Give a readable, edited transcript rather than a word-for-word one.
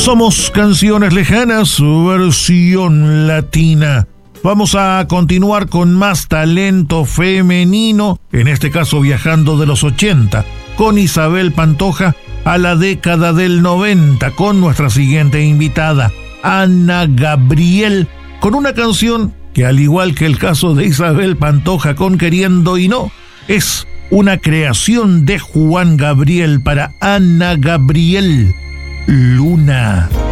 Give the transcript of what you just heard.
Somos Canciones Lejanas, versión latina. Vamos a continuar con más talento femenino, en este caso viajando de los 80, con Isabel Pantoja a la década del 90, con nuestra siguiente invitada, Ana Gabriel, con una canción que, al igual que el caso de Isabel Pantoja con Queriendo y No, es una creación de Juan Gabriel para Ana Gabriel, Luna.